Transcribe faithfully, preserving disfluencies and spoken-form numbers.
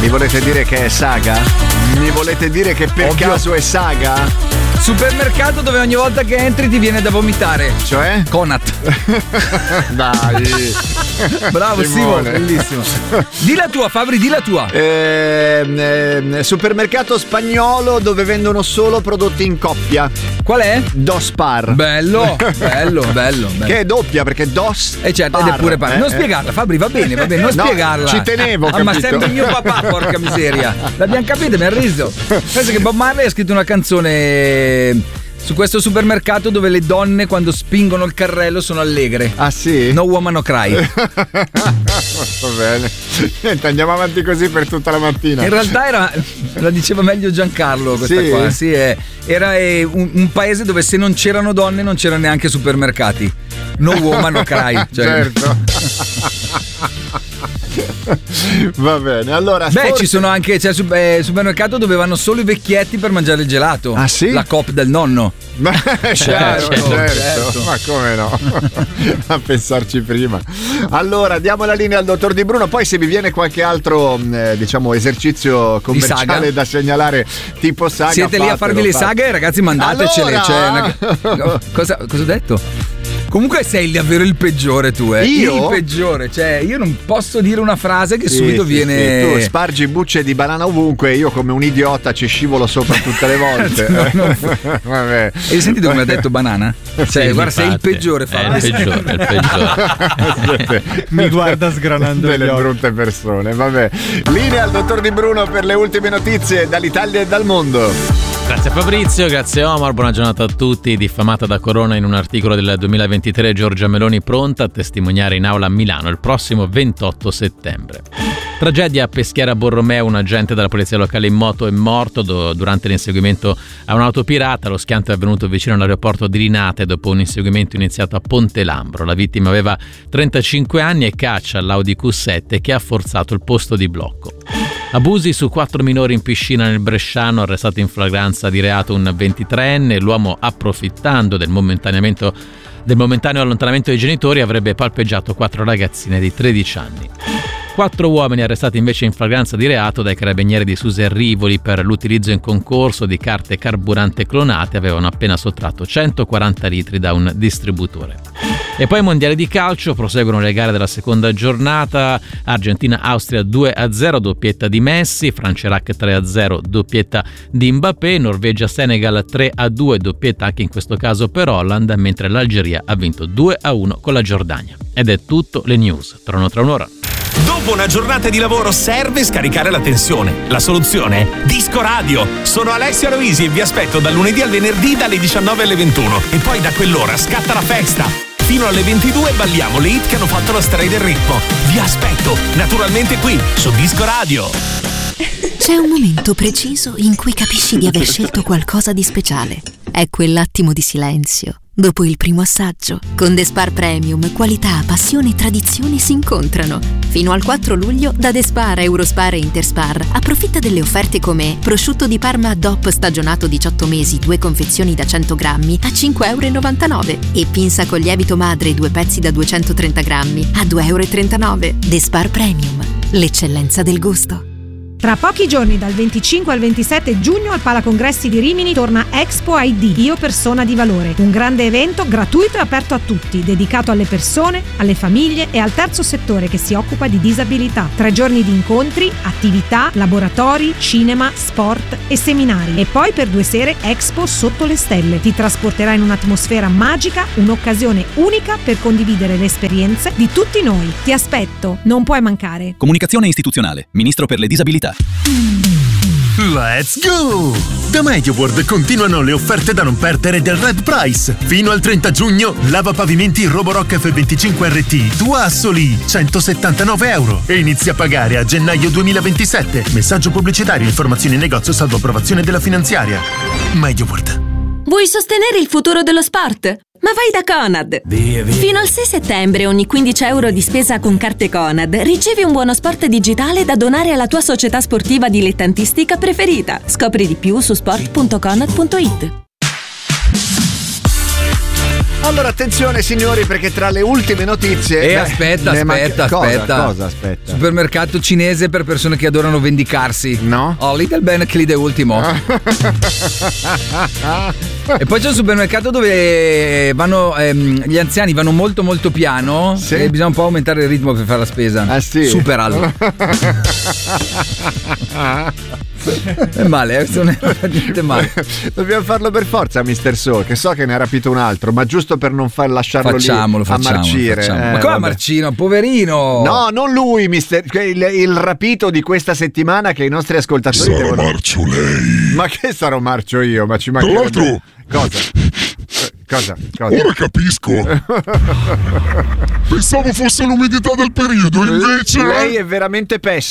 Mi volete dire che è Saga? Mi volete dire che per Ovvio. caso è Saga? Supermercato dove ogni volta che entri ti viene da vomitare. Cioè? Conat. Dai. Bravo Simo, bellissimo. Di la tua, Fabri, di la tua. Eh, eh, supermercato spagnolo dove vendono solo prodotti in coppia. Qual è? Dospar. Bello, bello, bello, bello. Che è doppia perché dos. E eh certo, ed è pure par. eh, Non eh. spiegarla, Fabri, va bene, va bene, non No, spiegarla. ci tenevo, Ah, ma capito? sembra il mio papà, porca miseria. L'abbiamo capito, mi ha riso. Pensa che Bob Marley ha scritto una canzone su questo supermercato dove le donne quando spingono il carrello sono allegre. Ah sì? No woman no cry. Va bene. Niente, andiamo avanti così per tutta la mattina. In realtà era, la diceva meglio Giancarlo questa Sì? qua. Sì, è, era eh, un, un paese dove se non c'erano donne non c'erano neanche supermercati. No woman no cry. Cioè. Certo. Va bene, allora Beh, forse... ci sono anche, c'è il eh, supermercato dove vanno solo i vecchietti per mangiare il gelato. Ah sì? La Coop del nonno. Beh, certo, certo, certo, certo. ma come no? A pensarci prima. Allora, diamo la linea al dottor Di Bruno. Poi se vi viene qualche altro eh, diciamo esercizio commerciale da segnalare tipo saga, siete lì a farvi fatelo, le fatelo. saghe, ragazzi, mandatecele. Allora... Cioè, una... cosa, cosa ho detto? Comunque sei davvero il peggiore tu, eh. Io? Il peggiore, cioè io non posso dire una frase che Sì, subito sì, viene. sì. Tu spargi bucce di banana ovunque, io come un idiota ci scivolo sopra tutte le volte. No, no. Vabbè. Hai sentito come ha detto banana? Cioè, Sì, guarda, sei il infatti. peggiore, È Fabio. il peggiore, è il peggiore. Mi guarda sgranando delle gli occhi. brutte persone. Vabbè. Linea al dottor Di Bruno per le ultime notizie dall'Italia e dal mondo. Grazie Fabrizio, grazie Omar, buona giornata a tutti. Diffamata da Corona in un articolo del duemilaventitré, Giorgia Meloni pronta a testimoniare in aula a Milano il prossimo ventotto settembre. Tragedia a Peschiera Borromeo, un agente della polizia locale in moto è morto do- durante l'inseguimento a un'auto pirata. Lo schianto è avvenuto vicino all'aeroporto di Linate dopo un inseguimento iniziato a Ponte Lambro. La vittima aveva trentacinque anni e caccia all'Audi Q sette che ha forzato il posto di blocco. Abusi su quattro minori in piscina nel Bresciano, arrestato in flagranza di reato un ventitreenne. L'uomo, approfittando del momentaneamento del momentaneo allontanamento dei genitori, avrebbe palpeggiato quattro ragazzine di tredici anni. Quattro uomini arrestati invece in flagranza di reato dai carabinieri di Susa e Rivoli per l'utilizzo in concorso di carte carburante clonate. Avevano appena sottratto centoquaranta litri da un distributore. E poi mondiali di calcio, proseguono le gare della seconda giornata. Argentina-Austria due a zero, doppietta di Messi. Francia-Iraq tre a zero, doppietta di Mbappé. Norvegia-Senegal tre a due, doppietta anche in questo caso per Holland, mentre l'Algeria ha vinto due a uno con la Giordania. Ed è tutto, le news tornano tra un'ora. Dopo una giornata di lavoro serve scaricare la tensione. La soluzione? Disco Radio. Sono Alessia Loisi e vi aspetto dal lunedì al venerdì dalle diciannove alle ventuno. E poi da quell'ora scatta la festa. Fino alle ventidue balliamo le hit che hanno fatto la storia del ritmo. Vi aspetto, naturalmente qui, su Disco Radio. C'è un momento preciso in cui capisci di aver scelto qualcosa di speciale. È quell'attimo di silenzio dopo il primo assaggio. Con The Spar Premium, qualità, passione e tradizione si incontrano. Fino al quattro luglio da The Spar, Eurospar e Interspar approfitta delle offerte come prosciutto di Parma D O P stagionato diciotto mesi, due confezioni da cento grammi a cinque virgola novantanove euro e pinza con lievito madre due pezzi da duecentotrenta grammi a due virgola trentanove euro. The Spar Premium, l'eccellenza del gusto. Tra pochi giorni, dal venticinque al ventisette giugno, al Palacongressi di Rimini torna Expo I D, Io Persona di Valore. Un grande evento gratuito e aperto a tutti, dedicato alle persone, alle famiglie e al terzo settore che si occupa di disabilità. Tre giorni di incontri, attività, laboratori, cinema, sport e seminari. E poi per due sere Expo sotto le stelle. Ti trasporterà in un'atmosfera magica, un'occasione unica per condividere le esperienze di tutti noi. Ti aspetto, non puoi mancare. Comunicazione istituzionale, Ministro per le disabilità. Let's go! Da MediaWorld continuano le offerte da non perdere del Red Price. Fino al trenta giugno, lava pavimenti Roborock F venticinque R T, tua a soli centosettantanove euro. E inizia a pagare a gennaio duemilaventisette. Messaggio pubblicitario, informazioni in negozio salvo approvazione della finanziaria. MediaWorld. Vuoi sostenere il futuro dello sport? Ma vai da Conad! Via, via. Fino al sei settembre ogni quindici euro di spesa con carte Conad ricevi un buono sport digitale da donare alla tua società sportiva dilettantistica preferita. Scopri di più su sport punto conad punto it. Allora attenzione signori, perché tra le ultime notizie E beh, aspetta, ne aspetta, manca- aspetta. Cosa, cosa aspetta? Supermercato cinese per persone che adorano vendicarsi. No? Oh, Little Ben che lì de ultimo. E poi c'è un supermercato dove vanno ehm, gli anziani vanno molto molto piano, sì. E bisogna un po' aumentare il ritmo per fare la spesa. Ah sì? Superalo. È male, eh? Non è niente male. Dobbiamo farlo per forza, mister So, che so che ne ha rapito un altro, ma giusto per non far lasciarlo Facciamolo, lì facciamolo, a marcire. facciamo. Eh, Ma come vabbè. Marcino, poverino? No, non lui, mister il, il rapito di questa settimana che i nostri ascoltatori Sarà devono... marcio lei. Ma che sarò marcio io? Ma ci Tra mancherebbe. l'altro, Cosa? Eh, Cosa? Cosa? ora capisco. Pensavo fosse l'umidità del periodo, invece. Lei è veramente pessimo.